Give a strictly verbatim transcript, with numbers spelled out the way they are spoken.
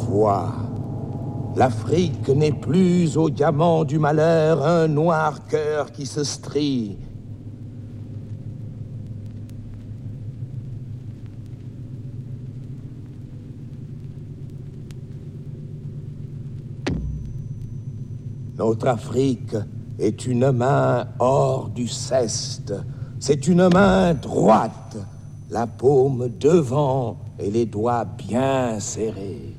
voix. L'Afrique n'est plus au diamant du malheur un noir cœur qui se strie. Notre Afrique est une main hors du ceste. C'est une main droite, la paume devant et les doigts bien serrés.